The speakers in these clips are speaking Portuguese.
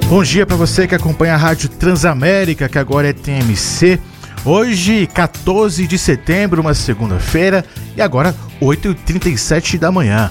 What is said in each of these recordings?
Bom dia para você que acompanha a Rádio Transamérica, que agora é TMC. Hoje, 14 de setembro, uma segunda-feira, e agora 8h37 da manhã.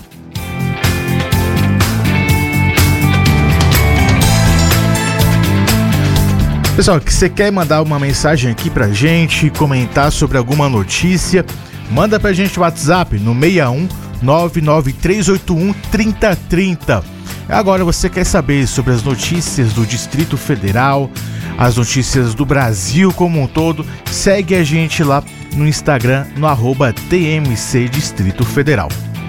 Pessoal, que você quer mandar uma mensagem aqui pra gente, comentar sobre alguma notícia, manda pra gente o WhatsApp no 61 99381 3030. Agora você quer saber sobre as notícias do Distrito Federal, as notícias do Brasil como um todo, segue a gente lá no Instagram, no @TMC Distrito Federal.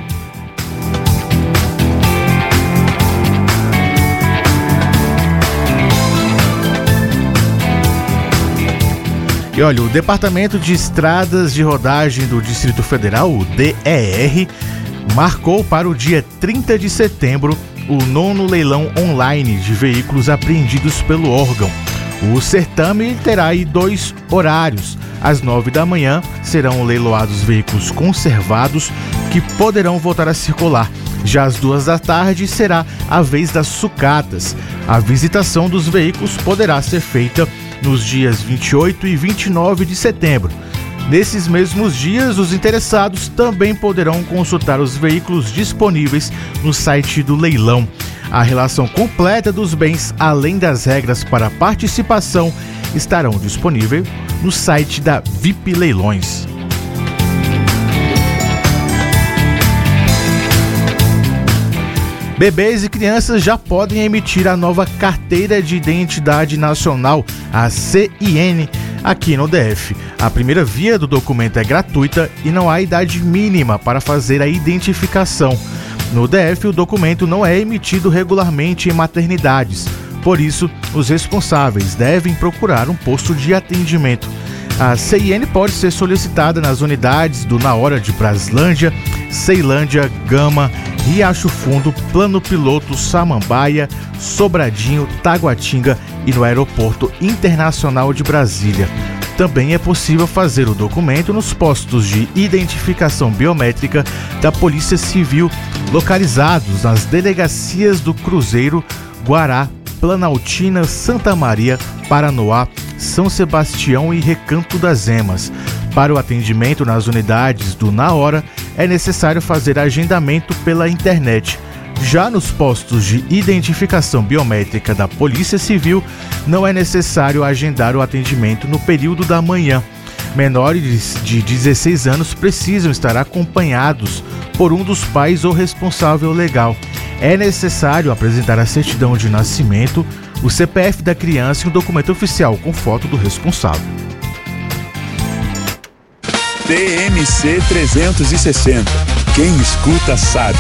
E olha, o Departamento de Estradas de Rodagem do Distrito Federal, o DER, marcou para o dia 30 de setembro o 9º leilão online de veículos apreendidos pelo órgão. O certame terá aí 2 horários. Às 9 da manhã serão leiloados veículos conservados que poderão voltar a circular. Já às 2 da tarde será a vez das sucatas. A visitação dos veículos poderá ser feita nos dias 28 e 29 de setembro. Nesses mesmos dias, os interessados também poderão consultar os veículos disponíveis no site do leilão. A relação completa dos bens, além das regras para participação, estarão disponíveis no site da VIP Leilões. Bebês e crianças já podem emitir a nova Carteira de Identidade Nacional, a CIN, aqui no DF. A primeira via do documento é gratuita e não há idade mínima para fazer a identificação. No DF, o documento não é emitido regularmente em maternidades. Por isso, os responsáveis devem procurar um posto de atendimento. A CIN pode ser solicitada nas unidades do Na Hora de Braslândia, Ceilândia, Gama, Riacho Fundo, Plano Piloto, Samambaia, Sobradinho, Taguatinga e no Aeroporto Internacional de Brasília. Também é possível fazer o documento nos postos de identificação biométrica da Polícia Civil, localizados nas delegacias do Cruzeiro, Guará, Planaltina, Santa Maria, Paranoá, São Sebastião e Recanto das Emas. Para o atendimento nas unidades do Na Hora, é necessário fazer agendamento pela internet. Já nos postos de identificação biométrica da Polícia Civil, não é necessário agendar o atendimento no período da manhã. Menores de 16 anos precisam estar acompanhados por um dos pais ou responsável legal. É necessário apresentar a certidão de nascimento, o CPF da criança e um documento oficial com foto do responsável. TMC 360. Quem escuta sabe.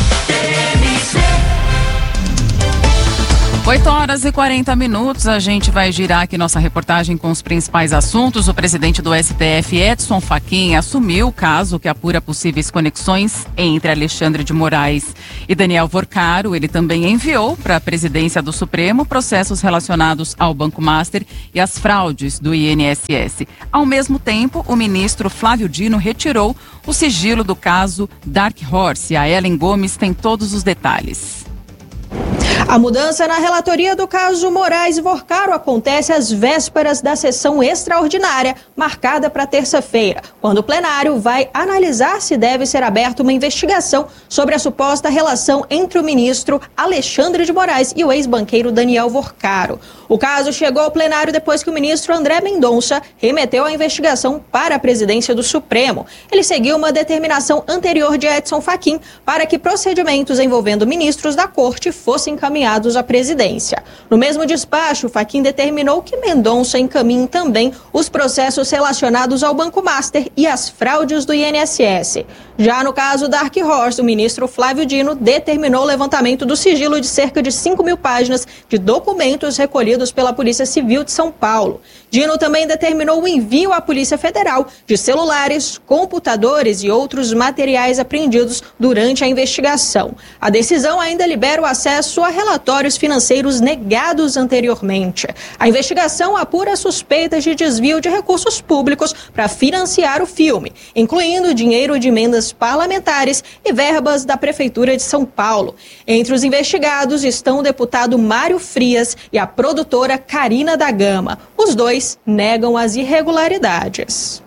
8h40, a gente vai girar aqui nossa reportagem com os principais assuntos. O presidente do STF, Edson Fachin, assumiu o caso que apura possíveis conexões entre Alexandre de Moraes e Daniel Vorcaro. Ele também enviou para a presidência do Supremo processos relacionados ao Banco Master e às fraudes do INSS. Ao mesmo tempo, o ministro Flávio Dino retirou o sigilo do caso Dark Horse. A Ellen Gomes tem todos os detalhes. A mudança na relatoria do caso Moraes e Vorcaro acontece às vésperas da sessão extraordinária, marcada para terça-feira, quando o plenário vai analisar se deve ser aberta uma investigação sobre a suposta relação entre o ministro Alexandre de Moraes e o ex-banqueiro Daniel Vorcaro. O caso chegou ao plenário depois que o ministro André Mendonça remeteu a investigação para a presidência do Supremo. Ele seguiu uma determinação anterior de Edson Fachin para que procedimentos envolvendo ministros da corte fossem encaminhados à presidência. No mesmo despacho, Fachin determinou que Mendonça encaminhe também os processos relacionados ao Banco Master e às fraudes do INSS. Já no caso Dark Horse, o ministro Flávio Dino determinou o levantamento do sigilo de cerca de 5.000 páginas de documentos recolhidos pela Polícia Civil de São Paulo. Dino também determinou o envio à Polícia Federal de celulares, computadores e outros materiais apreendidos durante a investigação. A decisão ainda libera o acesso a relatórios relatórios financeiros negados anteriormente. A investigação apura suspeitas de desvio de recursos públicos para financiar o filme, incluindo dinheiro de emendas parlamentares e verbas da Prefeitura de São Paulo. Entre os investigados estão o deputado Mário Frias e a produtora Karina da Gama. Os dois negam as irregularidades.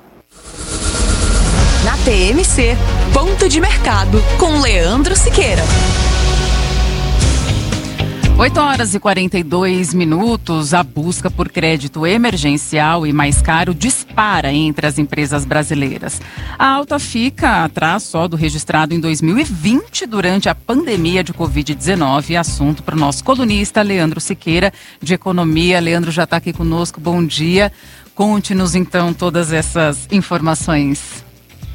Na TMC, Ponto de Mercado, com Leandro Siqueira. 8h42, a busca por crédito emergencial e mais caro dispara entre as empresas brasileiras. A alta fica atrás só do registrado em 2020 durante a pandemia de Covid-19. Assunto para o nosso colunista Leandro Siqueira, de Economia. Leandro já está aqui conosco, bom dia. Conte-nos então todas essas informações.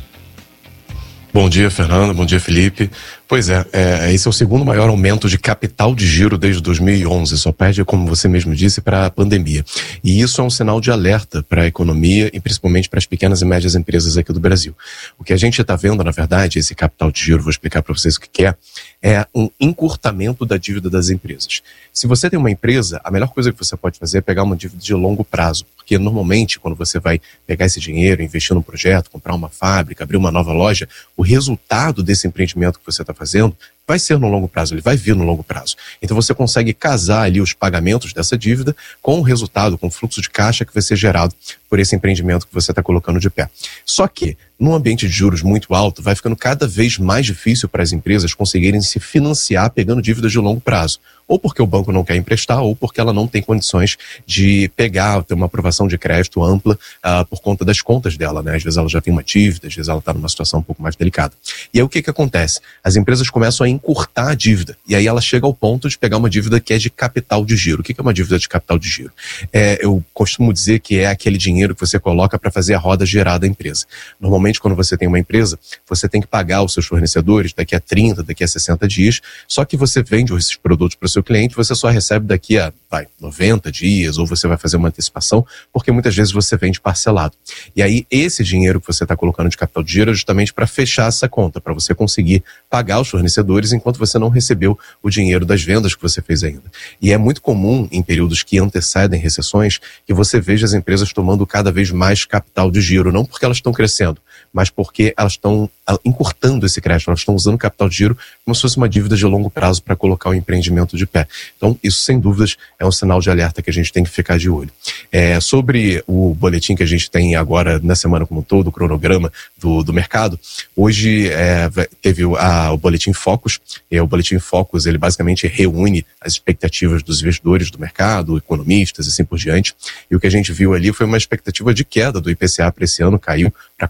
Bom dia, Fernanda. Bom dia, Felipe. Pois é, esse é o segundo maior aumento de capital de giro desde 2011. Só perde, como você mesmo disse, para a pandemia. E isso é um sinal de alerta para a economia e principalmente para as pequenas e médias empresas aqui do Brasil. O que a gente está vendo, na verdade, esse capital de giro, vou explicar para vocês o que é um encurtamento da dívida das empresas. Se você tem uma empresa, a melhor coisa que você pode fazer é pegar uma dívida de longo prazo. Porque normalmente, quando você vai pegar esse dinheiro, investir num projeto, comprar uma fábrica, abrir uma nova loja, o resultado desse empreendimento que você está fazendo vai ser no longo prazo, ele vai vir no longo prazo. Então você consegue casar ali os pagamentos dessa dívida com o resultado, com o fluxo de caixa que vai ser gerado por esse empreendimento que você está colocando de pé. Só que, num ambiente de juros muito alto, vai ficando cada vez mais difícil para as empresas conseguirem se financiar pegando dívidas de longo prazo. Ou porque o banco não quer emprestar, ou porque ela não tem condições de pegar, ter uma aprovação de crédito ampla por conta das contas dela, né? Às vezes ela já tem uma dívida, às vezes ela está numa situação um pouco mais delicada. E aí o que acontece? As empresas começam a encurtar a dívida, e aí ela chega ao ponto de pegar uma dívida que é de capital de giro. O que é uma dívida de capital de giro? Eu costumo dizer que é aquele dinheiro que você coloca para fazer a roda girar da empresa. Normalmente, quando você tem uma empresa, você tem que pagar os seus fornecedores daqui a 30, daqui a 60 dias, só que você vende esses produtos para o seu cliente, você só recebe daqui a 90 dias, ou você vai fazer uma antecipação, porque muitas vezes você vende parcelado. E aí, esse dinheiro que você está colocando de capital de giro é justamente para fechar essa conta, para você conseguir pagar os fornecedores enquanto você não recebeu o dinheiro das vendas que você fez ainda. E é muito comum, em períodos que antecedem recessões, que você veja as empresas tomando cada vez mais capital de giro, não porque elas estão crescendo, mas porque elas estão encurtando esse crédito, elas estão usando o capital de giro como se fosse uma dívida de longo prazo para colocar o empreendimento de pé. Então, isso, sem dúvidas, é um sinal de alerta que a gente tem que ficar de olho. Sobre o boletim que a gente tem agora na semana como um todo, o cronograma do mercado, hoje teve o Boletim Focus. O Boletim Focus, ele basicamente reúne as expectativas dos investidores do mercado, economistas e assim por diante. E o que a gente viu ali foi uma expectativa de queda do IPCA para esse ano, caiu para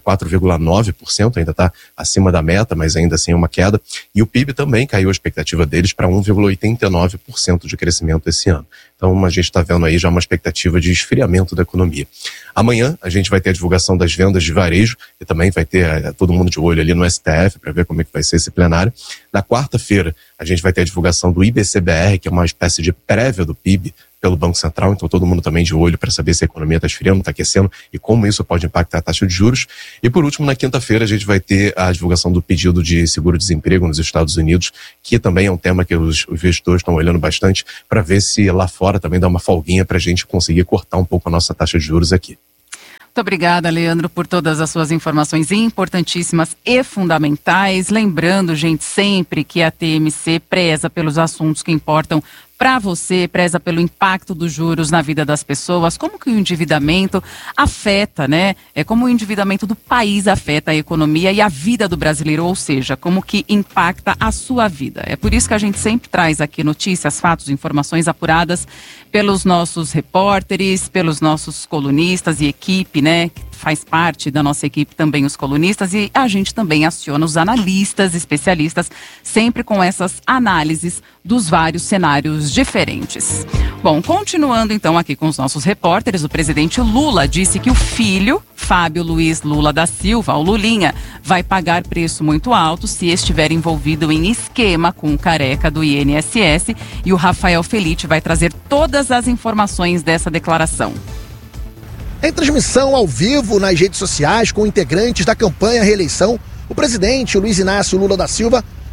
4,9%, ainda está acima da meta, mas ainda assim é uma queda. E o PIB também caiu a expectativa deles para 1,89% de crescimento esse ano. Então a gente está vendo aí já uma expectativa de esfriamento da economia. Amanhã a gente vai ter a divulgação das vendas de varejo e também vai ter todo mundo de olho ali no STF para ver como é que vai ser esse plenário. Na quarta-feira a gente vai ter a divulgação do IBCBR, que é uma espécie de prévia do PIB pelo Banco Central, então todo mundo também de olho para saber se a economia está esfriando, está aquecendo e como isso pode impactar a taxa de juros. E por último, na quinta-feira, a gente vai ter a divulgação do pedido de seguro-desemprego nos Estados Unidos, que também é um tema que os investidores estão olhando bastante para ver se lá fora também dá uma folguinha para a gente conseguir cortar um pouco a nossa taxa de juros aqui. Muito obrigada, Leandro, por todas as suas informações importantíssimas e fundamentais. Lembrando, gente, sempre que a TMC preza pelos assuntos que importam para você, preza pelo impacto dos juros na vida das pessoas, como que o endividamento afeta, né? Como o endividamento do país afeta a economia e a vida do brasileiro, ou seja, como que impacta a sua vida. É por isso que a gente sempre traz aqui notícias, fatos, informações apuradas pelos nossos repórteres, pelos nossos colunistas e equipe, né? Faz parte da nossa equipe também os colunistas, e a gente também aciona os analistas, especialistas, sempre com essas análises dos vários cenários diferentes. Bom, continuando então aqui com os nossos repórteres, o presidente Lula disse que o filho, Fábio Luiz Lula da Silva, o Lulinha, vai pagar preço muito alto se estiver envolvido em esquema com o careca do INSS, e o Rafael Felitti vai trazer todas as informações dessa declaração. Em transmissão ao vivo nas redes sociais com integrantes da campanha à reeleição, o presidente Luiz Inácio Lula da Silva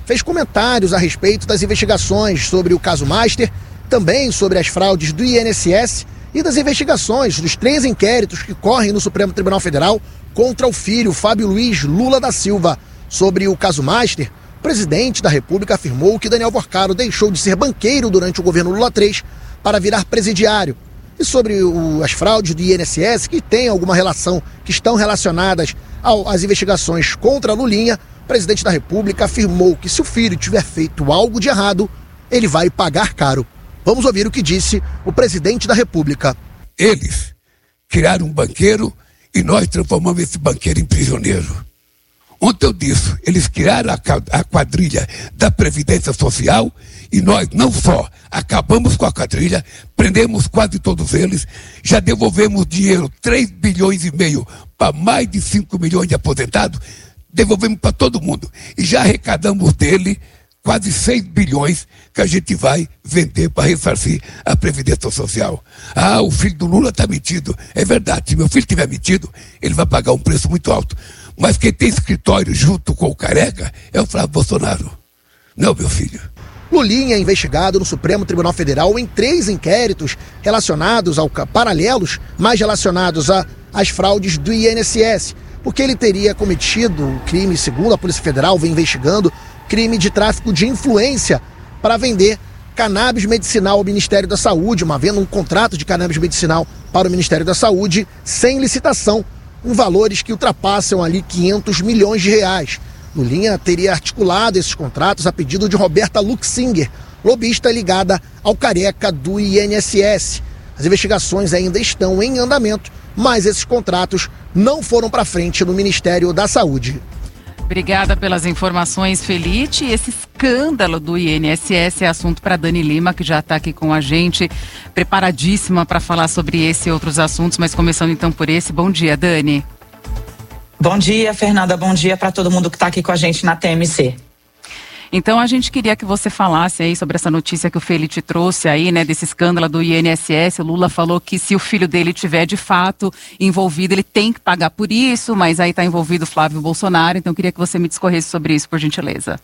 fez comentários a respeito das investigações sobre o caso Master, também sobre as fraudes do INSS e das investigações dos 3 inquéritos que correm no Supremo Tribunal Federal contra o filho, Fábio Luiz Lula da Silva. Sobre o caso Master, o presidente da República afirmou que Daniel Porcaro deixou de ser banqueiro durante o governo Lula III para virar presidiário. E sobre as fraudes do INSS, que têm alguma relação, que estão relacionadas às investigações contra Lulinha, o presidente da República afirmou que se o filho tiver feito algo de errado, ele vai pagar caro. Vamos ouvir o que disse o presidente da República. Eles criaram um banqueiro e nós transformamos esse banqueiro em prisioneiro. Ontem eu disse, eles criaram a quadrilha da Previdência Social e nós não só acabamos com a quadrilha, prendemos quase todos eles, já devolvemos dinheiro, 3,5 bilhões para mais de 5 milhões de aposentados, devolvemos para todo mundo e já arrecadamos dele quase 6 bilhões que a gente vai vender para ressarcir a Previdência Social. Ah, o filho do Lula está metido. É verdade, se meu filho estiver metido, ele vai pagar um preço muito alto. Mas quem tem escritório junto com o Careca é o Flávio Bolsonaro. Não, meu filho. Lulinha é investigado no Supremo Tribunal Federal em 3 inquéritos relacionados paralelos, mais relacionados às fraudes do INSS, porque ele teria cometido um crime, segundo a Polícia Federal, vem investigando, crime de tráfico de influência para vender cannabis medicinal ao Ministério da Saúde, havendo um contrato de cannabis medicinal para o Ministério da Saúde sem licitação, com valores que ultrapassam ali 500 milhões de reais. Lulinha teria articulado esses contratos a pedido de Roberta Luxinger, lobista ligada ao Careca do INSS. As investigações ainda estão em andamento, mas esses contratos não foram para frente no Ministério da Saúde. Obrigada pelas informações, Felite. Esse escândalo do INSS é assunto para Dani Lima, que já está aqui com a gente, preparadíssima para falar sobre esse e outros assuntos, mas começando então por esse. Bom dia, Dani. Bom dia, Fernanda. Bom dia para todo mundo que está aqui com a gente na TMC. Então a gente queria que você falasse aí sobre essa notícia que o Felite trouxe aí, né, desse escândalo do INSS. O Lula falou que se o filho dele tiver de fato envolvido, ele tem que pagar por isso, mas aí está envolvido o Flávio Bolsonaro, então eu queria que você me discorresse sobre isso, por gentileza.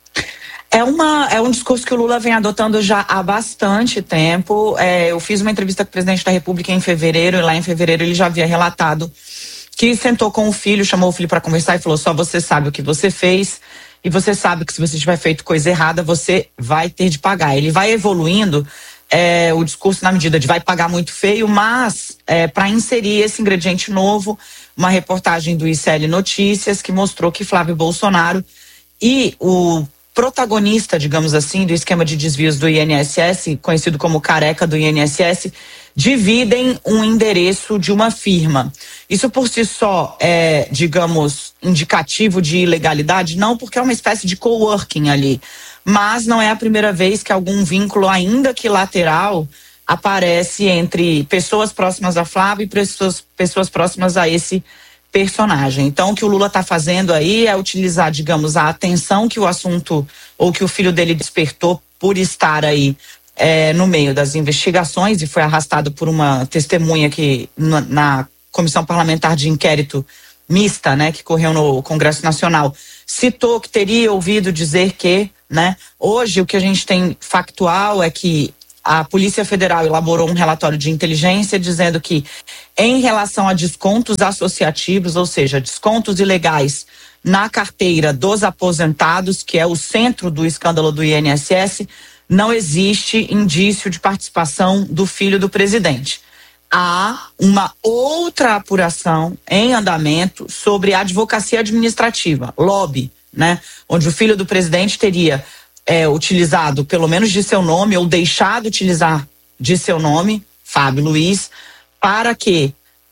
É um discurso que o Lula vem adotando já há bastante tempo. Eu fiz uma entrevista com o presidente da República em fevereiro, e lá em fevereiro ele já havia relatado que sentou com o filho, chamou o filho para conversar e falou: só você sabe o que você fez. E você sabe que se você tiver feito coisa errada, você vai ter de pagar. Ele vai evoluindo o discurso na medida de vai pagar muito feio, mas para inserir esse ingrediente novo, uma reportagem do ICL Notícias que mostrou que Flávio Bolsonaro e o protagonista, digamos assim, do esquema de desvios do INSS, conhecido como Careca do INSS, dividem um endereço de uma firma. Isso por si só é, digamos, indicativo de ilegalidade? Não, porque é uma espécie de coworking ali. Mas não é a primeira vez que algum vínculo, ainda que lateral, aparece entre pessoas próximas a Flávio e pessoas próximas a esse personagem. Então, o que o Lula está fazendo aí é utilizar, digamos, a atenção que o assunto, ou que o filho dele despertou por estar aí no meio das investigações, e foi arrastado por uma testemunha que na Comissão Parlamentar de Inquérito Mista, né, que correu no Congresso Nacional, citou que teria ouvido dizer que, né, hoje o que a gente tem factual é que a Polícia Federal elaborou um relatório de inteligência dizendo que, em relação a descontos associativos, ou seja, descontos ilegais na carteira dos aposentados, que é o centro do escândalo do INSS, não existe indício de participação do filho do presidente. Há uma outra apuração em andamento sobre a advocacia administrativa, lobby, né, onde o filho do presidente teria utilizado pelo menos de seu nome, ou deixado utilizar de seu nome, Fábio Luiz, para que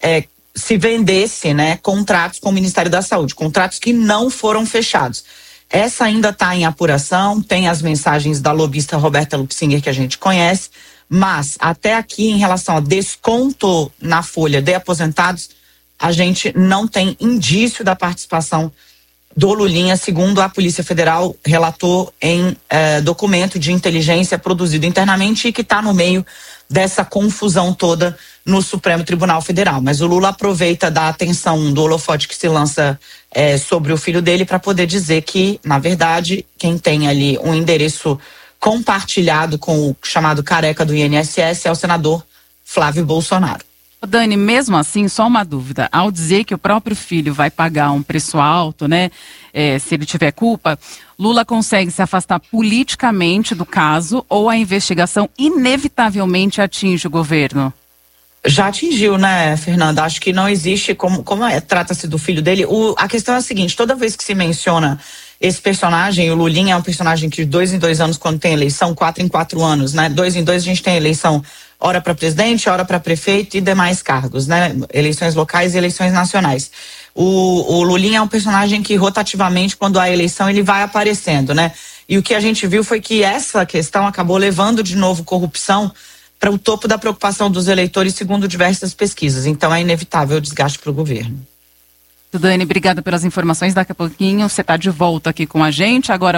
se vendesse, né, contratos com o Ministério da Saúde, contratos que não foram fechados. Essa ainda está em apuração, tem as mensagens da lobista Roberta Luxinger que a gente conhece, mas até aqui, em relação a desconto na folha de aposentados, a gente não tem indício da participação do Lulinha, segundo a Polícia Federal relatou em documento de inteligência produzido internamente e que está no meio dessa confusão toda no Supremo Tribunal Federal. Mas o Lula aproveita da atenção do holofote que se lança sobre o filho dele para poder dizer que, na verdade, quem tem ali um endereço compartilhado com o chamado careca do INSS é o senador Flávio Bolsonaro. Dani, mesmo assim, só uma dúvida. Ao dizer que o próprio filho vai pagar um preço alto, né, se ele tiver culpa, Lula consegue se afastar politicamente do caso ou a investigação inevitavelmente atinge o governo? Já atingiu, né, Fernanda? Acho que não existe, como trata-se do filho dele. A questão é a seguinte, toda vez que se menciona esse personagem, o Lulinha é um personagem que de 2 em 2 anos, quando tem eleição, 4 em 4 anos, né? 2 em 2 a gente tem eleição, hora para presidente, hora para prefeito e demais cargos, né? Eleições locais e eleições nacionais. O Lulinha é um personagem que rotativamente, quando há eleição, ele vai aparecendo, né? E o que a gente viu foi que essa questão acabou levando de novo corrupção para o topo da preocupação dos eleitores, segundo diversas pesquisas. Então é inevitável o desgaste para o governo. Dani, obrigada pelas informações. Daqui a pouquinho você está de volta aqui com a gente. Agora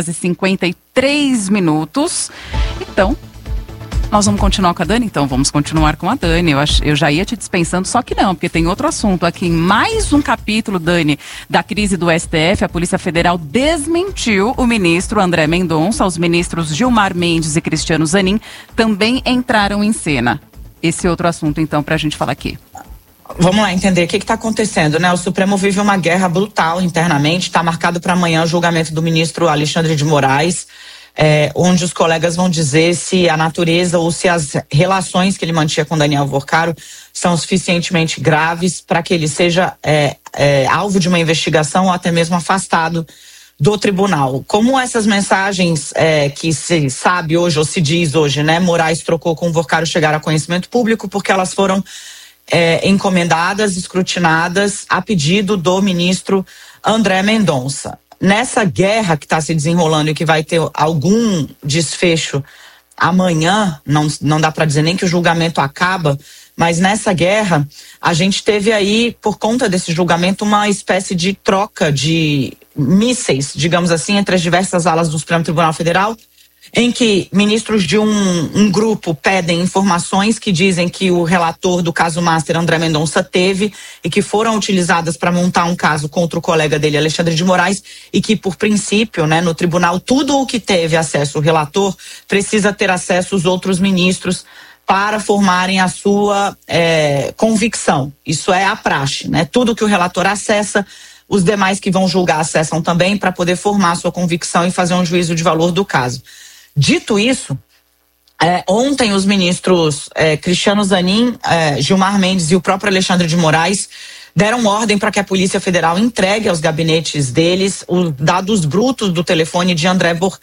8h53. Então, nós vamos continuar com a Dani? Então, vamos continuar com a Dani. Eu já ia te dispensando, só que não, porque tem outro assunto aqui. Mais um capítulo, Dani, da crise do STF. A Polícia Federal desmentiu o ministro André Mendonça. Os ministros Gilmar Mendes e Cristiano Zanin também entraram em cena. Esse outro assunto, então, para a gente falar aqui. Vamos lá entender o que está acontecendo, né? O Supremo vive uma guerra brutal internamente. Está marcado para amanhã o julgamento do ministro Alexandre de Moraes, onde os colegas vão dizer se a natureza ou se as relações que ele mantinha com Daniel Worcaro são suficientemente graves para que ele seja alvo de uma investigação ou até mesmo afastado do tribunal. Como essas mensagens que se sabe hoje ou se diz hoje, né? Moraes trocou com Worcaro chegaram a conhecimento público porque elas foram encomendadas, escrutinadas a pedido do ministro André Mendonça. Nessa guerra que está se desenrolando e que vai ter algum desfecho amanhã, não dá para dizer nem que o julgamento acaba, mas nessa guerra a gente teve aí, por conta desse julgamento, uma espécie de troca de mísseis, digamos assim, entre as diversas alas do Supremo Tribunal Federal, em que ministros de um grupo pedem informações que dizem que o relator do caso Master, André Mendonça, teve e que foram utilizadas para montar um caso contra o colega dele, Alexandre de Moraes, e que, por princípio, né, no tribunal, tudo o que teve acesso o relator precisa ter acesso os outros ministros para formarem a sua convicção. Isso é a praxe, né? Tudo que o relator acessa, os demais que vão julgar acessam também para poder formar a sua convicção e fazer um juízo de valor do caso. Dito isso, ontem os ministros Cristiano Zanin, Gilmar Mendes e o próprio Alexandre de Moraes deram ordem para que a Polícia Federal entregue aos gabinetes deles os dados brutos do telefone de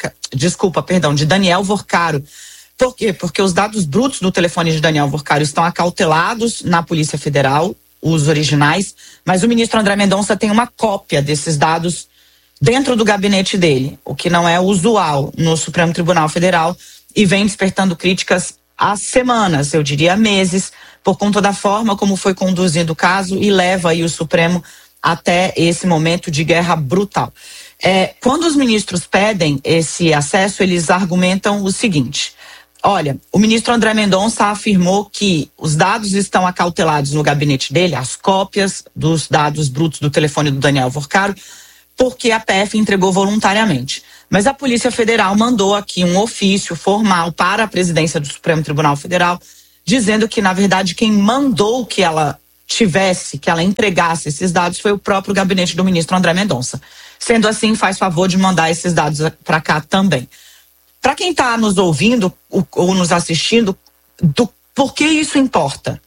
de Daniel Worcaro. Por quê? Porque os dados brutos do telefone de Daniel Worcaro estão acautelados na Polícia Federal, os originais, mas o ministro André Mendonça tem uma cópia desses dados dentro do gabinete dele, o que não é usual no Supremo Tribunal Federal e vem despertando críticas há semanas, eu diria há meses, por conta da forma como foi conduzido o caso e leva aí o Supremo até esse momento de guerra brutal. Quando os ministros pedem esse acesso, eles argumentam o seguinte: olha, o ministro André Mendonça afirmou que os dados estão acautelados no gabinete dele, as cópias dos dados brutos do telefone do Daniel Worcaro, porque a PF entregou voluntariamente. Mas a Polícia Federal mandou aqui um ofício formal para a presidência do Supremo Tribunal Federal, dizendo que, na verdade, quem mandou que ela entregasse esses dados foi o próprio gabinete do ministro André Mendonça. Sendo assim, faz favor de mandar esses dados para cá também. Para quem está nos ouvindo ou nos assistindo, por que isso importa?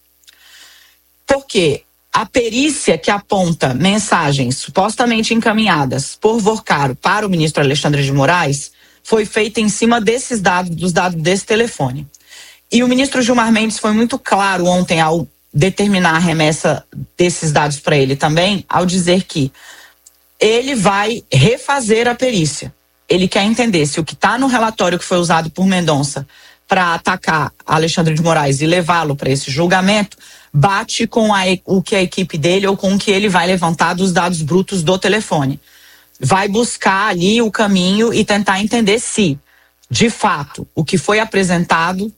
Porque a perícia que aponta mensagens supostamente encaminhadas por Worcaro para o ministro Alexandre de Moraes foi feita em cima desses dados, dos dados desse telefone. E o ministro Gilmar Mendes foi muito claro ontem ao determinar a remessa desses dados para ele também, ao dizer que ele vai refazer a perícia. Ele quer entender se o que está no relatório que foi usado por Mendonça para atacar Alexandre de Moraes e levá-lo para esse julgamento bate com o que a equipe dele ou com o que ele vai levantar dos dados brutos do telefone. Vai buscar ali o caminho e tentar entender se, de fato, o que foi apresentado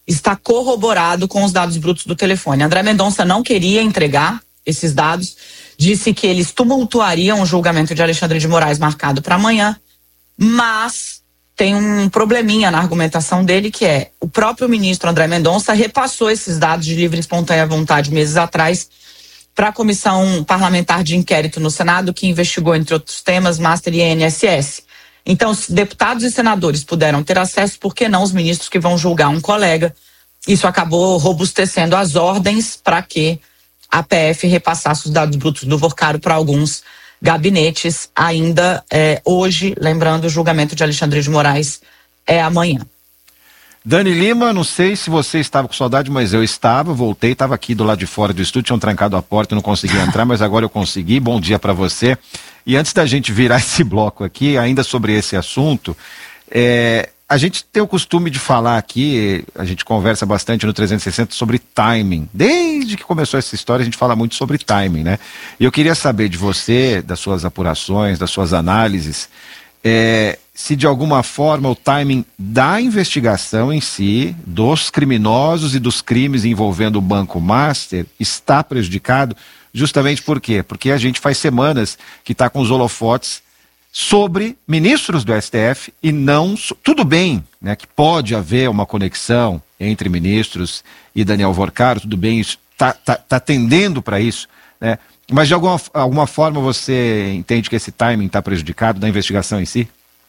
está corroborado com os dados brutos do telefone. André Mendonça não queria entregar esses dados, disse que eles tumultuariam o julgamento de Alexandre de Moraes marcado para amanhã, mas tem um probleminha na argumentação dele, que é o próprio ministro André Mendonça repassou esses dados de livre e espontânea vontade meses atrás para a Comissão Parlamentar de Inquérito no Senado, que investigou, entre outros temas, Master e INSS. Então, se deputados e senadores puderam ter acesso, por que não os ministros que vão julgar um colega? Isso acabou robustecendo as ordens para que a PF repassasse os dados brutos do Vorcaro para alguns gabinetes ainda hoje. Lembrando, o julgamento de Alexandre de Moraes é amanhã. Dani Lima, não sei se você estava com saudade, mas eu estava, voltei, estava aqui do lado de fora do estúdio, tinham trancado a porta e não consegui entrar, mas agora eu consegui. Bom dia para você. E antes da gente virar esse bloco aqui, ainda sobre esse assunto, a gente tem o costume de falar aqui, a gente conversa bastante no 360 sobre timing. Desde que começou essa história, a gente fala muito sobre timing, né? E eu queria saber de você, das suas apurações, das suas análises, se de alguma forma o timing da investigação em si, dos criminosos e dos crimes envolvendo o Banco Master, está prejudicado. Justamente por quê? Porque a gente faz semanas que está com os holofotes sobre ministros do STF e não... Tudo bem, né, que pode haver uma conexão entre ministros e Daniel Vorcaro, tudo bem, isso tá tendendo para isso, né? Mas de alguma forma você entende que esse timing está prejudicado da investigação em si?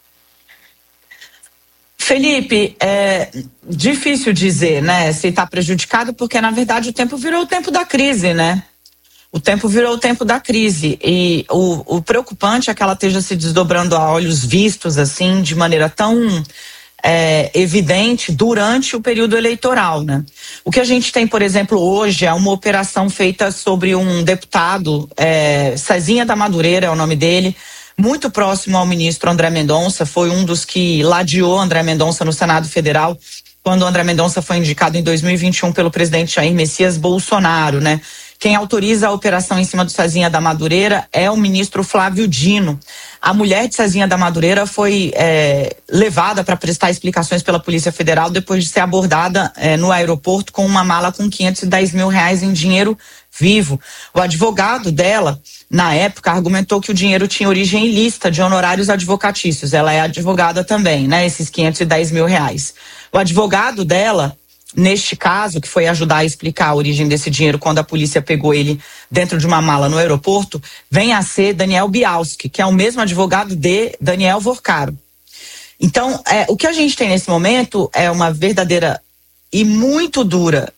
Felipe, é difícil dizer, né, se está prejudicado, porque na verdade o tempo virou o tempo da crise, né? O tempo virou o tempo da crise e o preocupante é que ela esteja se desdobrando a olhos vistos, assim, de maneira tão evidente durante o período eleitoral, né? O que a gente tem, por exemplo, hoje é uma operação feita sobre um deputado, Cezinha da Madureira é o nome dele, muito próximo ao ministro André Mendonça, foi um dos que ladeou André Mendonça no Senado Federal, quando André Mendonça foi indicado em 2021 pelo presidente Jair Messias Bolsonaro, né? Quem autoriza a operação em cima do Cezinha da Madureira é o ministro Flávio Dino. A mulher de Cezinha da Madureira foi levada para prestar explicações pela Polícia Federal depois de ser abordada no aeroporto com uma mala com R$510 mil em dinheiro vivo. O advogado dela, na época, argumentou que o dinheiro tinha origem ilícita de honorários advocatícios. Ela é advogada também, né? Esses R$510 mil. O advogado dela, neste caso, que foi ajudar a explicar a origem desse dinheiro quando a polícia pegou ele dentro de uma mala no aeroporto, vem a ser Daniel Bialski, que é o mesmo advogado de Daniel Vorcaro. Então, o que a gente tem nesse momento é uma verdadeira e muito dura,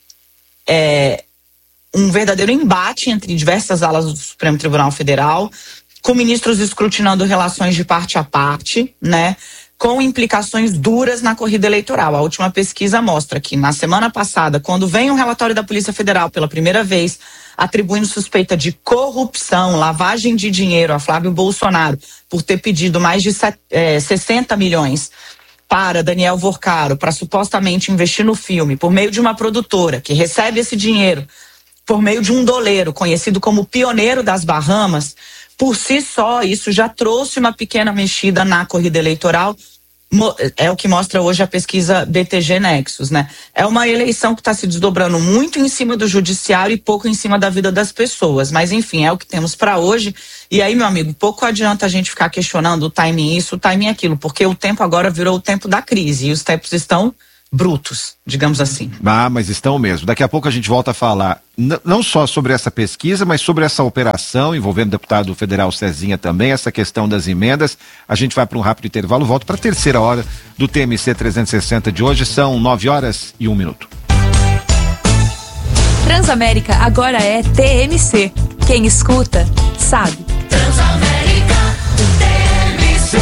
um verdadeiro embate entre diversas alas do Supremo Tribunal Federal, com ministros escrutinando relações de parte a parte, né? Com implicações duras na corrida eleitoral. A última pesquisa mostra que na semana passada, quando vem um relatório da Polícia Federal pela primeira vez, atribuindo suspeita de corrupção, lavagem de dinheiro a Flávio Bolsonaro por ter pedido mais de 60 milhões para Daniel Vorcaro, para supostamente investir no filme, por meio de uma produtora que recebe esse dinheiro por meio de um doleiro conhecido como Pioneiro das Bahamas, por si só isso já trouxe uma pequena mexida na corrida eleitoral. É o que mostra hoje a pesquisa BTG Nexus, né? É uma eleição que está se desdobrando muito em cima do judiciário e pouco em cima da vida das pessoas. Mas, enfim, é o que temos para hoje. E aí, meu amigo, pouco adianta a gente ficar questionando o timing isso, o timing aquilo, porque o tempo agora virou o tempo da crise e os tempos estão brutos, digamos assim. Mas estão mesmo. Daqui a pouco a gente volta a falar não só sobre essa pesquisa, mas sobre essa operação envolvendo o deputado federal Cezinha também, essa questão das emendas. A gente vai para um rápido intervalo, volta para a terceira hora do TMC 360 de hoje. São 9h01. Transamérica agora é TMC. Quem escuta, sabe. Transamérica, TMC.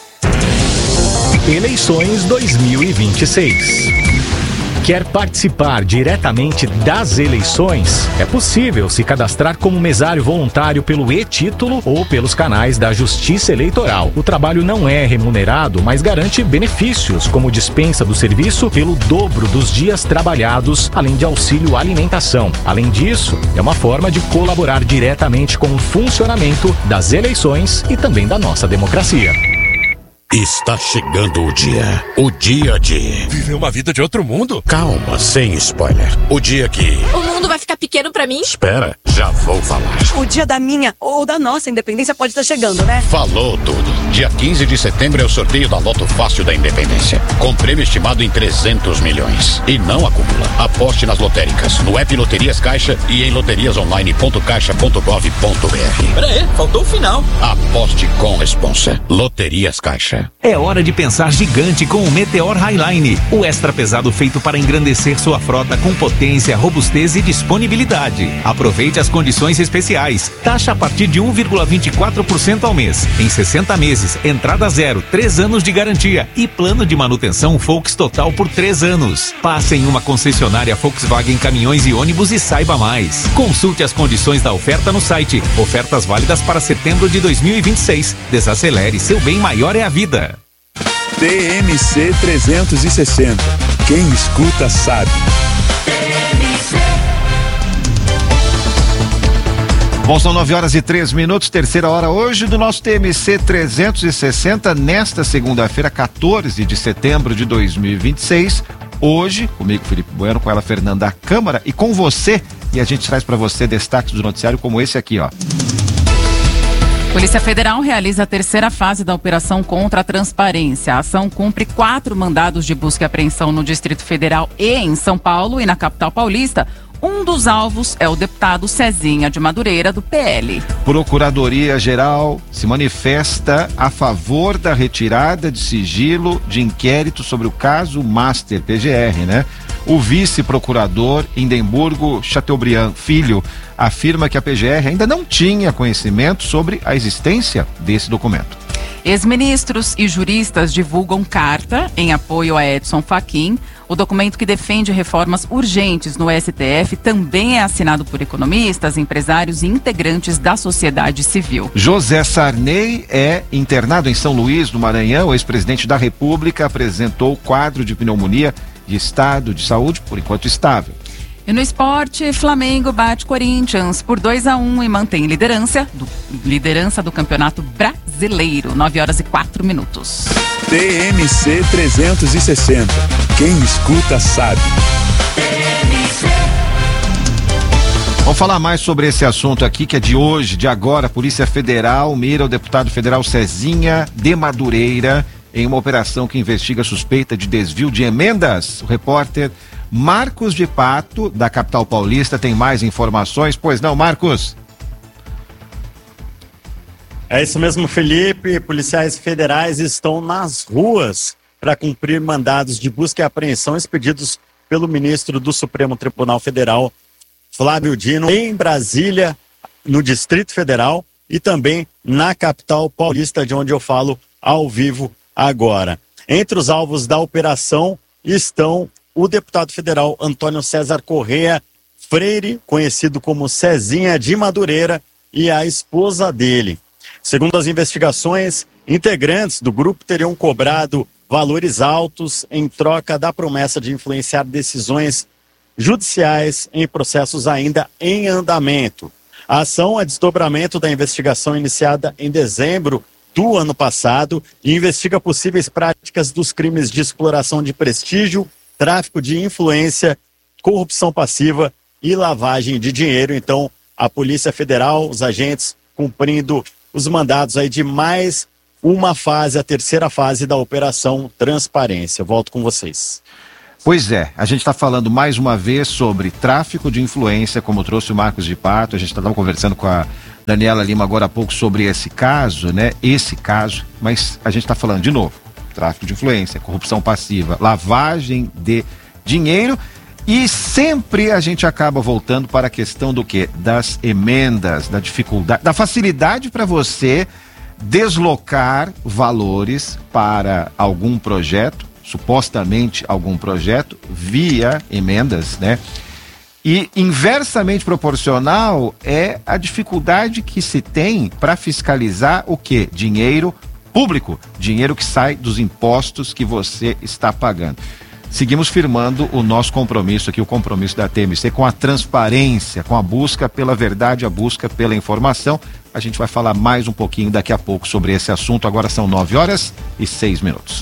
Eleições 2026. Quer participar diretamente das eleições? É possível se cadastrar como mesário voluntário pelo e-título ou pelos canais da Justiça Eleitoral. O trabalho não é remunerado, mas garante benefícios, como dispensa do serviço pelo dobro dos dias trabalhados, além de auxílio alimentação. Além disso, é uma forma de colaborar diretamente com o funcionamento das eleições e também da nossa democracia. Está chegando o dia de... Viver uma vida de outro mundo? Calma, sem spoiler. O dia que... O mundo vai ficar pequeno pra mim? Espera, já vou falar. O dia da minha ou da nossa independência pode estar chegando, né? Falou tudo. Dia 15 de setembro é o sorteio da Loto Fácil da Independência. Com prêmio estimado em 300 milhões. E não acumula. Aposte nas lotéricas, no app Loterias Caixa e em loteriasonline.caixa.gov.br. Peraí, faltou o final. Aposte com responsa. Loterias Caixa. É hora de pensar gigante com o Meteor Highline, o extra pesado feito para engrandecer sua frota com potência, robustez e disponibilidade. Aproveite as condições especiais. Taxa a partir de 1,24% ao mês. Em 60 meses, entrada zero, 3 anos de garantia e plano de manutenção Volks total por 3 anos. Passe em uma concessionária Volkswagen Caminhões e Ônibus e saiba mais. Consulte as condições da oferta no site. Ofertas válidas para setembro de 2026. Desacelere, seu bem maior é a vida. TMC 360. Quem escuta sabe. Bom, são 9h03, terceira hora hoje do nosso TMC 360, nesta segunda-feira, 14 de setembro de 2026. Hoje, comigo, Felipe Bueno, com ela, Fernanda Câmara, e com você, e a gente traz para você destaques do noticiário como esse aqui, ó. Polícia Federal realiza a terceira fase da operação contra a transparência. A ação cumpre 4 mandados de busca e apreensão no Distrito Federal e em São Paulo e na capital paulista. Um dos alvos é o deputado Cezinha de Madureira, do PL. Procuradoria-Geral se manifesta a favor da retirada de sigilo de inquérito sobre o caso Master PGR, né? O vice-procurador Indemburgo Chateaubriand Filho afirma que a PGR ainda não tinha conhecimento sobre a existência desse documento. Ex-ministros e juristas divulgam carta em apoio a Edson Fachin. O documento que defende reformas urgentes no STF também é assinado por economistas, empresários e integrantes da sociedade civil. José Sarney é internado em São Luís, no Maranhão. O ex-presidente da República apresentou quadro de pneumonia de estado de saúde, por enquanto estável. E no esporte, Flamengo bate Corinthians por 2-1 e mantém liderança do Campeonato Brasileiro. 9h04. TMC 360. Quem escuta sabe. Vamos falar mais sobre esse assunto aqui, que é de hoje, de agora. A Polícia Federal mira o deputado federal Cezinha de Madureira em uma operação que investiga suspeita de desvio de emendas. O repórter Marcos de Pato, da capital paulista, tem mais informações. Pois não, Marcos? É isso mesmo, Felipe. Policiais federais estão nas ruas para cumprir mandados de busca e apreensão expedidos pelo ministro do Supremo Tribunal Federal, Flávio Dino, em Brasília, no Distrito Federal e também na capital paulista, de onde eu falo ao vivo agora. Entre os alvos da operação estão o deputado federal Antônio César Correia Freire, conhecido como Cezinha de Madureira, e a esposa dele. Segundo as investigações, integrantes do grupo teriam cobrado valores altos em troca da promessa de influenciar decisões judiciais em processos ainda em andamento. A ação é desdobramento da investigação iniciada em dezembro do ano passado e investiga possíveis práticas dos crimes de exploração de prestígio, tráfico de influência, corrupção passiva e lavagem de dinheiro. Então, a Polícia Federal, os agentes cumprindo os mandados aí de mais uma fase, a terceira fase da Operação Transparência. Volto com vocês. Pois é, a gente está falando mais uma vez sobre tráfico de influência, como trouxe o Marcos de Pato. A gente estava conversando com a Daniela Lima agora há pouco sobre esse caso, né? Mas a gente está falando de novo. Tráfico de influência, corrupção passiva, lavagem de dinheiro, e sempre a gente acaba voltando para a questão do quê? Das emendas, da dificuldade, da facilidade para você deslocar valores para algum projeto, supostamente algum projeto, via emendas, né? E inversamente proporcional é a dificuldade que se tem para fiscalizar o quê? Dinheiro público, dinheiro que sai dos impostos que você está pagando. seguimos firmando o nosso compromisso aqui, o compromisso da TMC com a transparência, com a busca pela verdade, a busca pela informação. A gente vai falar mais um pouquinho daqui a pouco sobre esse assunto. Agora são 9h06.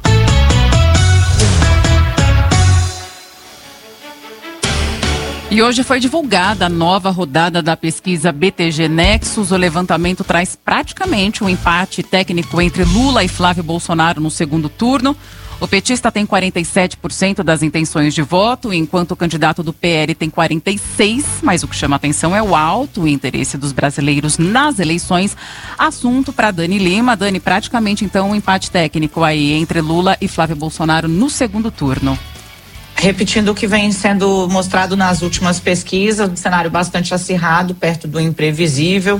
E hoje foi divulgada a nova rodada da pesquisa BTG Nexus. O levantamento traz praticamente um empate técnico entre Lula e Flávio Bolsonaro no segundo turno. O petista tem 47% das intenções de voto, enquanto o candidato do PL tem 46%, mas o que chama atenção é o alto interesse dos brasileiros nas eleições. Assunto para Dani Lima. Dani, praticamente então um empate técnico aí entre Lula e Flávio Bolsonaro no segundo turno. Repetindo o que vem sendo mostrado nas últimas pesquisas, um cenário bastante acirrado, perto do imprevisível.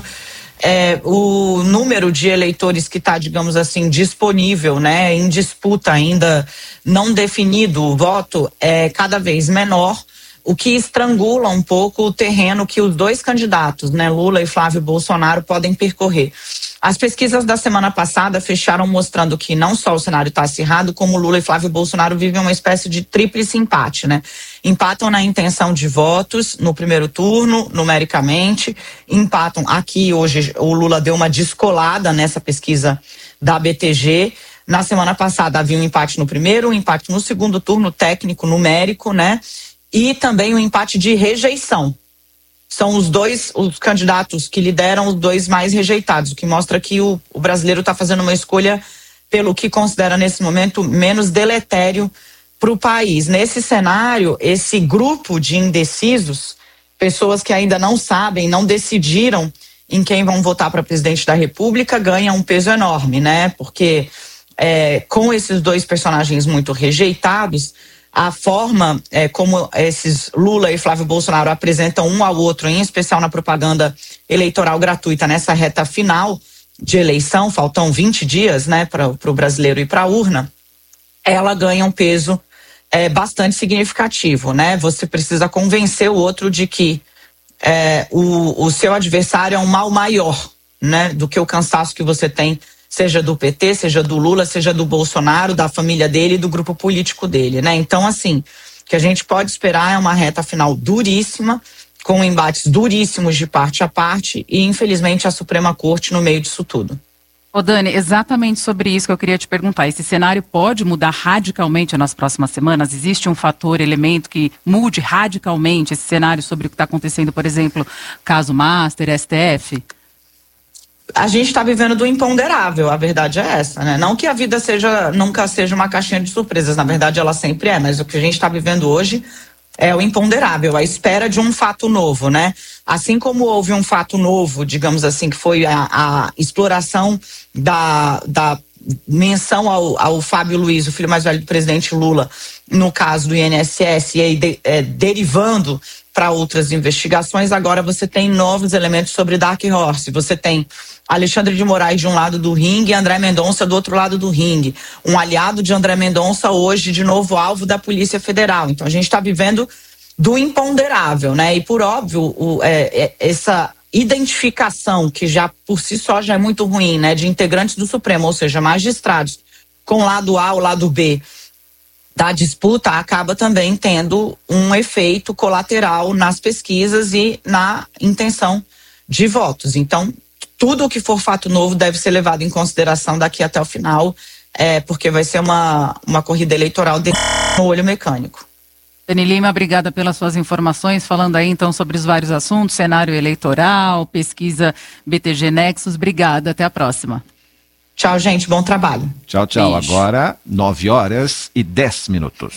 O número de eleitores que está, digamos assim, disponível, né, em disputa ainda não definido o voto é cada vez menor, o que estrangula um pouco o terreno que os dois candidatos, né, Lula e Flávio Bolsonaro, podem percorrer. As pesquisas da semana passada fecharam mostrando que não só o cenário está acirrado, como Lula e Flávio Bolsonaro vivem uma espécie de tríplice empate, né? Empatam na intenção de votos no primeiro turno, numericamente, empatam aqui hoje, o Lula deu uma descolada nessa pesquisa da BTG. Na semana passada havia um empate no primeiro, um empate no segundo turno, técnico, numérico, né? E também um empate de rejeição. São os candidatos que lideram os dois mais rejeitados, o que mostra que o brasileiro está fazendo uma escolha pelo que considera nesse momento menos deletério para o país. Nesse cenário, esse grupo de indecisos, pessoas que ainda não sabem, não decidiram em quem vão votar para presidente da República, ganha um peso enorme, né? Porque com esses dois personagens muito rejeitados, a forma como esses Lula e Flávio Bolsonaro apresentam um ao outro, em especial na propaganda eleitoral gratuita nessa reta final de eleição, faltam 20 dias, né, para o brasileiro ir para a urna, ela ganha um peso bastante significativo, né? Você precisa convencer o outro de que o seu adversário é um mal maior, né, do que o cansaço que você tem, seja do PT, seja do Lula, seja do Bolsonaro, da família dele e do grupo político dele, né? Então, assim, o que a gente pode esperar é uma reta final duríssima, com embates duríssimos de parte a parte e, infelizmente, a Suprema Corte no meio disso tudo. Ô Dani, exatamente sobre isso que eu queria te perguntar. Esse cenário pode mudar radicalmente nas próximas semanas? Existe um fator, elemento que mude radicalmente esse cenário sobre o que está acontecendo, por exemplo, caso Master, STF? A gente está vivendo do imponderável, a verdade é essa, né? Não que a vida nunca seja uma caixinha de surpresas, na verdade ela sempre é, mas o que a gente está vivendo hoje é o imponderável, a espera de um fato novo, né? Assim como houve um fato novo, digamos assim, que foi a exploração da menção ao Fábio Luiz, o filho mais velho do presidente Lula, no caso do INSS, e aí derivando para outras investigações, agora você tem novos elementos sobre Dark Horse. Você tem Alexandre de Moraes de um lado do ringue e André Mendonça do outro lado do ringue. Um aliado de André Mendonça hoje, de novo, alvo da Polícia Federal. Então a gente está vivendo do imponderável, né? E por óbvio, essa identificação, que já por si só já é muito ruim, né? De integrantes do Supremo, ou seja, magistrados, com o lado A, o lado B da disputa, acaba também tendo um efeito colateral nas pesquisas e na intenção de votos. Então, tudo o que for fato novo deve ser levado em consideração daqui até o final, porque vai ser uma corrida eleitoral no olho mecânico. Dani Lima, obrigada pelas suas informações, falando aí então sobre os vários assuntos, cenário eleitoral, pesquisa BTG Nexus. Obrigada, até a próxima. Tchau, gente, bom trabalho. Tchau. Beijo. Agora, 9h10.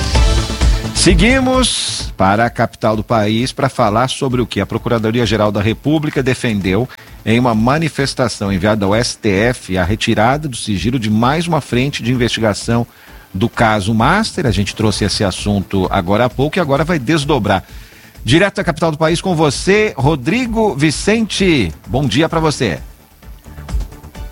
Seguimos para a capital do país para falar sobre o que a Procuradoria-Geral da República defendeu em uma manifestação enviada ao STF, a retirada do sigilo de mais uma frente de investigação do caso Master. A gente trouxe esse assunto agora há pouco e agora vai desdobrar. Direto da capital do país com você, Rodrigo Vicente. Bom dia para você.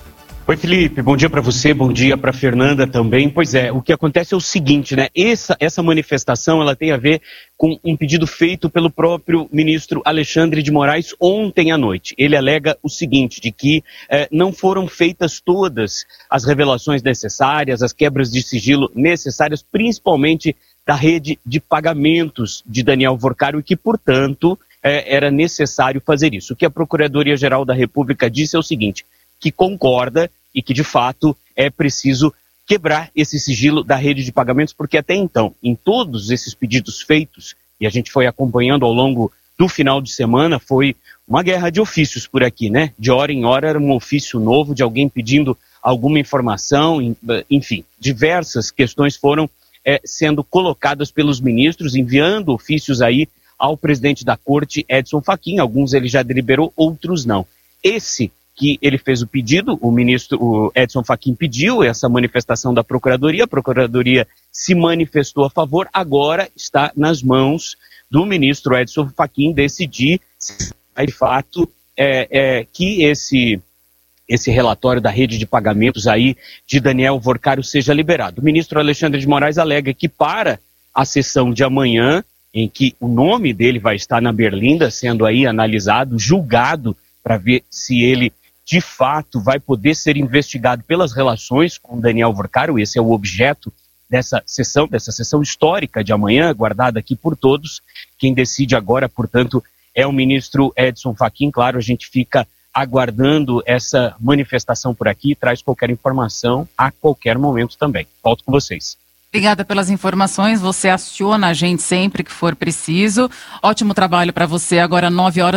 Oi, Felipe, bom dia para você, bom dia para Fernanda também. Pois é, o que acontece é o seguinte, né? Essa manifestação, ela tem a ver com um pedido feito pelo próprio ministro Alexandre de Moraes ontem à noite. Ele alega o seguinte, de que não foram feitas todas as revelações necessárias, as quebras de sigilo necessárias, principalmente da rede de pagamentos de Daniel Vorcaro, e que, portanto, era necessário fazer isso. O que a Procuradoria-Geral da República disse é o seguinte, que concorda e que, de fato, é preciso quebrar esse sigilo da rede de pagamentos, porque até então, em todos esses pedidos feitos, e a gente foi acompanhando ao longo do final de semana, foi uma guerra de ofícios por aqui, né? De hora em hora era um ofício novo de alguém pedindo alguma informação, enfim, diversas questões foram sendo colocadas pelos ministros, enviando ofícios aí ao presidente da corte, Edson Fachin. Alguns ele já deliberou, outros não. Esse que ele fez o pedido, o Edson Fachin pediu essa manifestação da Procuradoria, a Procuradoria se manifestou a favor, agora está nas mãos do ministro Edson Fachin decidir se, de fato, que esse relatório da rede de pagamentos aí de Daniel Vorcaro seja liberado. O ministro Alexandre de Moraes alega que para a sessão de amanhã, em que o nome dele vai estar na berlinda, sendo aí analisado, julgado, para ver se ele de fato vai poder ser investigado pelas relações com Daniel Vorcaro. Esse é o objeto dessa sessão histórica de amanhã, guardada aqui por todos. Quem decide agora, portanto, é o ministro Edson Fachin. Claro, a gente fica aguardando essa manifestação por aqui, traz qualquer informação a qualquer momento também. Volto com vocês. Obrigada pelas informações, você aciona a gente sempre que for preciso. Ótimo trabalho para você, agora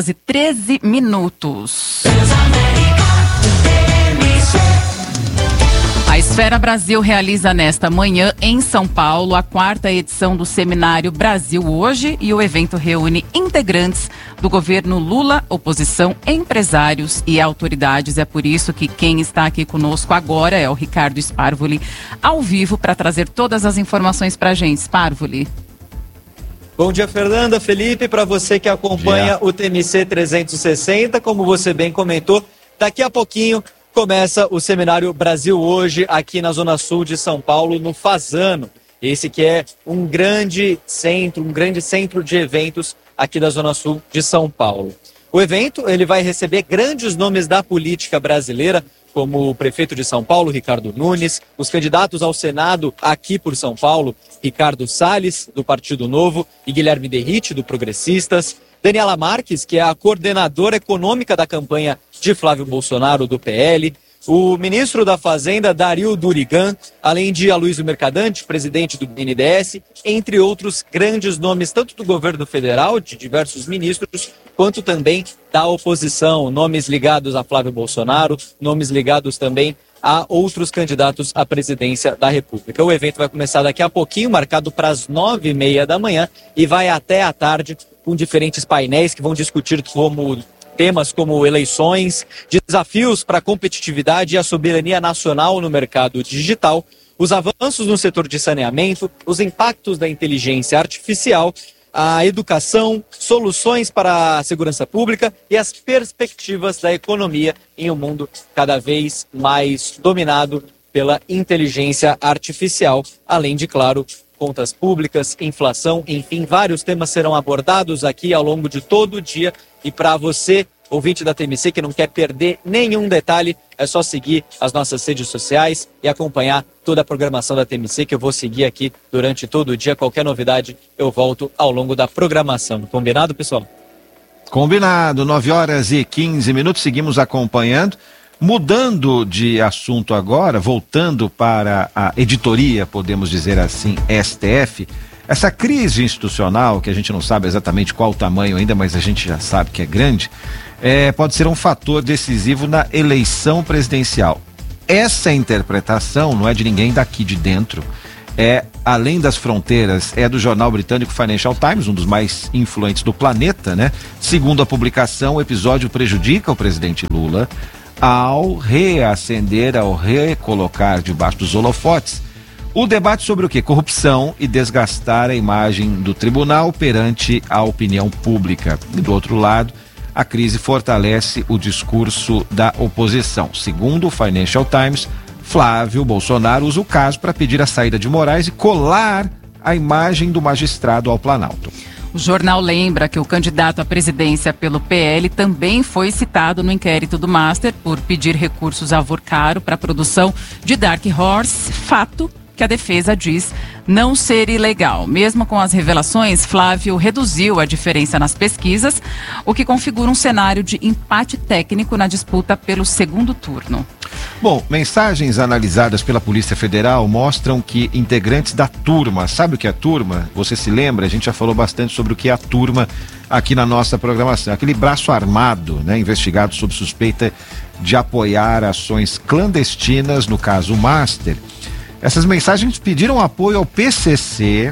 9h13. A Esfera Brasil realiza nesta manhã, em São Paulo, a 4ª edição do Seminário Brasil Hoje, e o evento reúne integrantes do governo Lula, oposição, empresários e autoridades. É por isso que quem está aqui conosco agora é o Ricardo Sparvoli, ao vivo, para trazer todas as informações para a gente. Sparvoli. Bom dia, Fernanda, Felipe, para você que acompanha o TMC 360, como você bem comentou, daqui a pouquinho começa o Seminário Brasil Hoje aqui na Zona Sul de São Paulo, no Fasano. Esse que é um grande centro de eventos aqui da Zona Sul de São Paulo. O evento ele vai receber grandes nomes da política brasileira, como o prefeito de São Paulo, Ricardo Nunes, os candidatos ao Senado aqui por São Paulo, Ricardo Salles, do Partido Novo, e Guilherme Derrite, do Progressistas, Daniela Marques, que é a coordenadora econômica da campanha de Flávio Bolsonaro, do PL, o ministro da Fazenda, Dario Durigan, além de Aloysio Mercadante, presidente do BNDES, entre outros grandes nomes, tanto do governo federal, de diversos ministros, quanto também da oposição, nomes ligados a Flávio Bolsonaro, nomes ligados também a outros candidatos à presidência da República. O evento vai começar daqui a pouquinho, marcado para as 9h30 da manhã, e vai até à tarde, com diferentes painéis que vão discutir temas como eleições, desafios para a competitividade e a soberania nacional no mercado digital, os avanços no setor de saneamento, os impactos da inteligência artificial, a educação, soluções para a segurança pública e as perspectivas da economia em um mundo cada vez mais dominado pela inteligência artificial, além de, claro, contas públicas, inflação, enfim, vários temas serão abordados aqui ao longo de todo o dia. E para você, ouvinte da TMC, que não quer perder nenhum detalhe, é só seguir as nossas redes sociais e acompanhar toda a programação da TMC, que eu vou seguir aqui durante todo o dia. Qualquer novidade, eu volto ao longo da programação. Combinado, pessoal? Combinado, 9h15, seguimos acompanhando. Mudando de assunto agora, voltando para a editoria, podemos dizer assim, STF, essa crise institucional, que a gente não sabe exatamente qual o tamanho ainda, mas a gente já sabe que é grande, pode ser um fator decisivo na eleição presidencial. Essa interpretação não é de ninguém daqui de dentro, além das fronteiras, é do jornal britânico Financial Times, um dos mais influentes do planeta, né? Segundo a publicação, o episódio prejudica o presidente Lula ao reacender, ao recolocar debaixo dos holofotes o debate sobre o quê? Corrupção e desgastar a imagem do tribunal perante a opinião pública. E do outro lado, a crise fortalece o discurso da oposição. Segundo o Financial Times, Flávio Bolsonaro usa o caso para pedir a saída de Moraes e colar a imagem do magistrado ao Planalto. O jornal lembra que o candidato à presidência pelo PL também foi citado no inquérito do Master por pedir recursos a Vorcaro para a produção de Dark Horse, fato que a defesa diz não ser ilegal. Mesmo com as revelações, Flávio reduziu a diferença nas pesquisas, o que configura um cenário de empate técnico na disputa pelo segundo turno. Bom, mensagens analisadas pela Polícia Federal mostram que integrantes da turma, sabe o que é a turma? Você se lembra? A gente já falou bastante sobre o que é a turma aqui na nossa programação. Aquele braço armado, né, investigado sob suspeita de apoiar ações clandestinas, no caso Master. Essas mensagens pediram apoio ao PCC,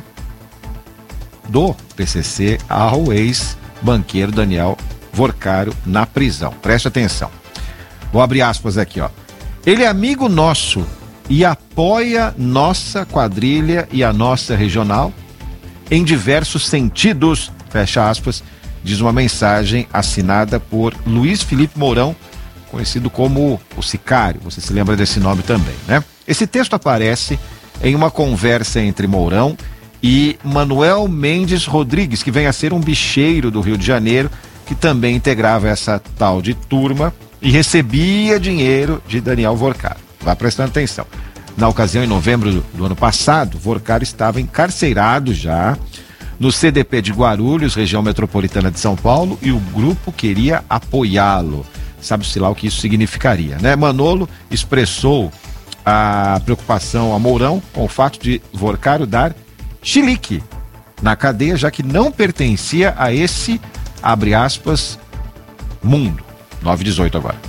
do PCC, ao ex-banqueiro Daniel Vorcaro na prisão. Preste atenção. Vou abrir aspas aqui, ó. Ele é amigo nosso e apoia nossa quadrilha e a nossa regional em diversos sentidos, fecha aspas, diz uma mensagem assinada por Luiz Felipe Mourão, conhecido como o Sicário. Você se lembra desse nome também, né? Esse texto aparece em uma conversa entre Mourão e Manuel Mendes Rodrigues, que vem a ser um bicheiro do Rio de Janeiro, que também integrava essa tal de turma e recebia dinheiro de Daniel Vorcaro. Vá prestando atenção. Na ocasião, em novembro do ano passado, Vorcaro estava encarcerado já no CDP de Guarulhos, região metropolitana de São Paulo, e o grupo queria apoiá-lo. Sabe-se lá o que isso significaria, né? Manolo expressou a preocupação a Mourão com o fato de Vorcaro dar chilique na cadeia, já que não pertencia a esse, abre aspas, mundo. 9h18 agora.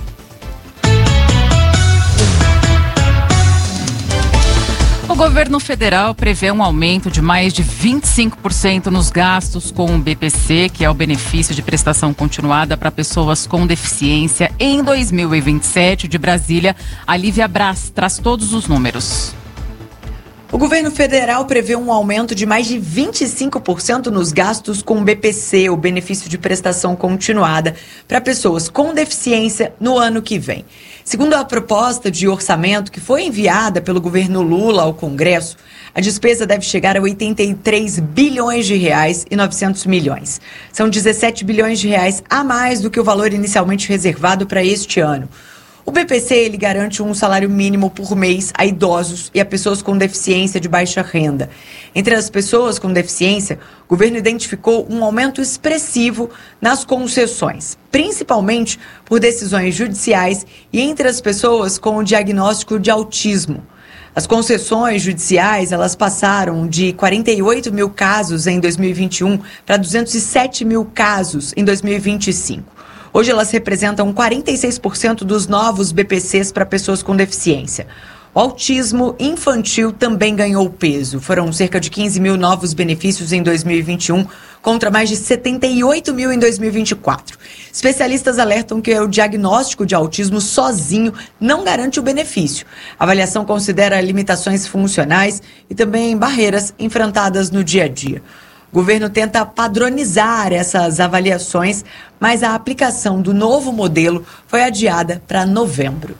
O governo federal prevê um aumento de mais de 25% nos gastos com o BPC, que é o benefício de prestação continuada para pessoas com deficiência, em 2027. De Brasília, a Lívia Braz traz todos os números. O governo federal prevê um aumento de mais de 25% nos gastos com o BPC, o benefício de prestação continuada, para pessoas com deficiência no ano que vem. Segundo a proposta de orçamento que foi enviada pelo governo Lula ao Congresso, a despesa deve chegar a 83 bilhões de reais e 900 milhões. São 17 bilhões de reais a mais do que o valor inicialmente reservado para este ano. O BPC, ele garante um salário mínimo por mês a idosos e a pessoas com deficiência de baixa renda. Entre as pessoas com deficiência, o governo identificou um aumento expressivo nas concessões, principalmente por decisões judiciais e entre as pessoas com o diagnóstico de autismo. As concessões judiciais, elas passaram de 48 mil casos em 2021 para 207 mil casos em 2025. Hoje elas representam 46% dos novos BPCs para pessoas com deficiência. O autismo infantil também ganhou peso. Foram cerca de 15 mil novos benefícios em 2021, contra mais de 78 mil em 2024. Especialistas alertam que o diagnóstico de autismo sozinho não garante o benefício. A avaliação considera limitações funcionais e também barreiras enfrentadas no dia a dia. O governo tenta padronizar essas avaliações, mas a aplicação do novo modelo foi adiada para novembro.